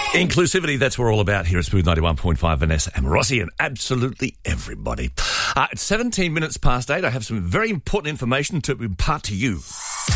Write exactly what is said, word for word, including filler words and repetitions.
Inclusivity, that's what we're all about here at Smooth ninety-one point five. Vanessa and Rossi and absolutely everybody. Uh, it's seventeen minutes past eight. I have some very important information to impart to you.